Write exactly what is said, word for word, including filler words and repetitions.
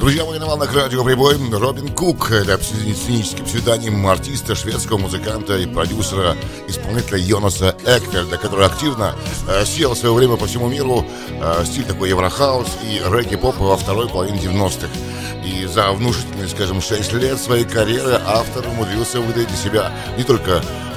Друзья мои, на волнах радио Прибой Робин Кук. Это сценический псевдоним артиста, шведского музыканта и продюсера, исполнителя Йонаса Экфельда, который активно э, сеял в свое время по всему миру э, стиль такой еврохаус и регги-поп во второй половине девяностых. И за внушительные, скажем, шесть лет своей карьеры автор умудрился выдать из себя не только